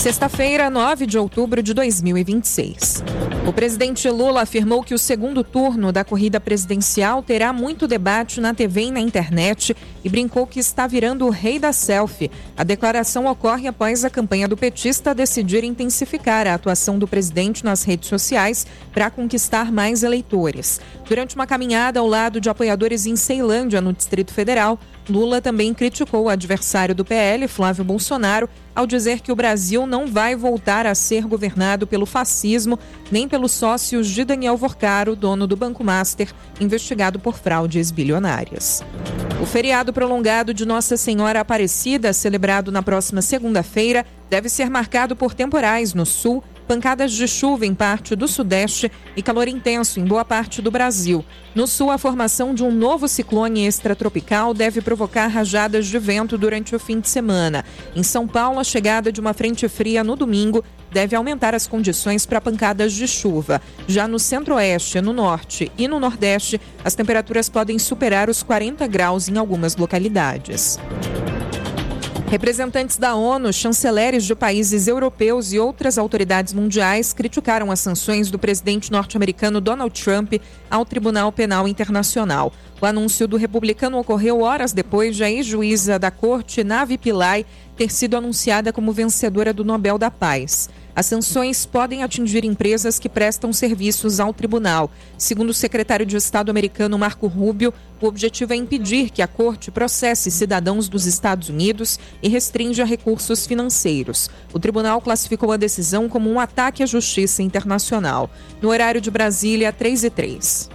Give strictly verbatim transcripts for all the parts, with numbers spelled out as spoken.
Sexta-feira, nove de outubro de dois mil e vinte e seis. O presidente Lula afirmou que o segundo turno da corrida presidencial terá muito debate na T V e na internet e brincou que está virando o rei da selfie. A declaração ocorre após a campanha do petista decidir intensificar a atuação do presidente nas redes sociais para conquistar mais eleitores. Durante uma caminhada ao lado de apoiadores em Ceilândia, no Distrito Federal, Lula também criticou o adversário do P L, Flávio Bolsonaro, ao dizer que o Brasil não vai voltar a ser governado pelo fascismo, nem pelos sócios de Daniel Vorcaro, dono do Banco Master, investigado por fraudes bilionárias. O feriado prolongado de Nossa Senhora Aparecida, celebrado na próxima segunda-feira, deve ser marcado por temporais no sul, pancadas de chuva em parte do sudeste e calor intenso em boa parte do Brasil. No sul, a formação de um novo ciclone extratropical deve provocar rajadas de vento durante o fim de semana. Em São Paulo, a chegada de uma frente fria no domingo deve aumentar as condições para pancadas de chuva. Já no centro-oeste, no norte e no nordeste, as temperaturas podem superar os quarenta graus em algumas localidades. Representantes da ONU, chanceleres de países europeus e outras autoridades mundiais criticaram as sanções do presidente norte-americano Donald Trump ao Tribunal Penal Internacional. O anúncio do republicano ocorreu horas depois de a ex-juíza da corte, Navi Pillay, ter sido anunciada como vencedora do Nobel da Paz. As sanções podem atingir empresas que prestam serviços ao tribunal. Segundo o secretário de Estado americano Marco Rubio, o objetivo é impedir que a corte processe cidadãos dos Estados Unidos e restrinja recursos financeiros. O tribunal classificou a decisão como um ataque à justiça internacional. No horário de Brasília, três e três.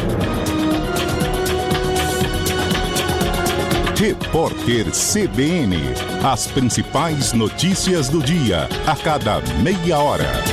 Repórter C B N. As principais notícias do dia, a cada meia hora.